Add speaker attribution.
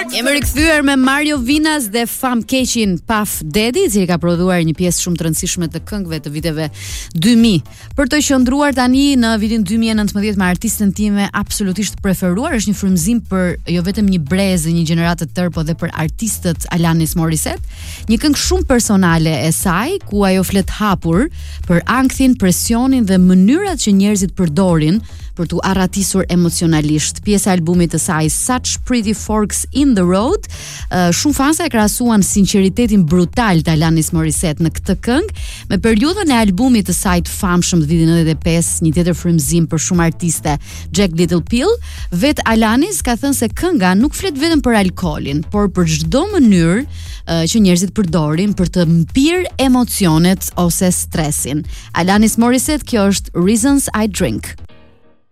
Speaker 1: Jemi rikthyer me Mario Vinas dhe Fam Keqin Puff Daddy, i cili ka prodhuar një pjesë shumë të rëndësishme të këngëve të viteve 2000. Për të qëndruar tani në vitin 2019 me artistën time absolutisht preferuar, është një frymëzim për jo vetëm një brezë, një gjeneratë të tërë, po dhe për artistët Alanis Morissette. Një këngë shumë personale e saj, ku ajo flet hapur për ankthin, presionin dhe mënyrat që njerëzit përdorin për t'u arratisur emocionalisht. Pjesa e albumit të saj Such Pretty Forks in the Road, shumë fansa e krahasuan sinqeritetin brutal të Alanis Morissette në këtë këngë me periudhën e albumit të saj të famshëm të vitit 95, një tjetër frymëzim për shumë artiste, Jack Little Pill. Vet Alanis ka thënë se kënga nuk flet vetëm për alkoolin, por për çdo mënyrë që njerëzit përdorin për të mpirë emocionet ose stresin. Alanis Morissette, kjo është Reasons I Drink.